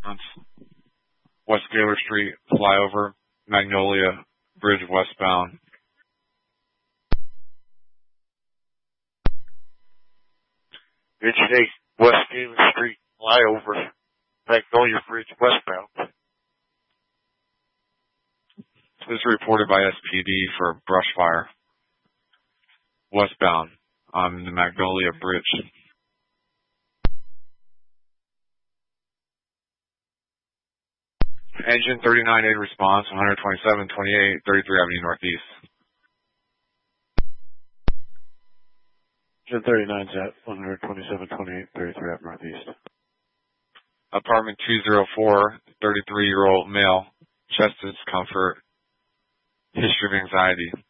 West Gaylor Street, flyover, Magnolia Bridge westbound. It's West Gaylor Street, flyover, Magnolia Bridge westbound. This is reported by SPD for brush fire. Westbound on the Magnolia Bridge. Engine 39A response, 127-28, 33 Avenue Northeast. Engine 39's at 127-28, 33 Avenue Northeast. Apartment 204, 33-year-old male, chest discomfort, history of anxiety.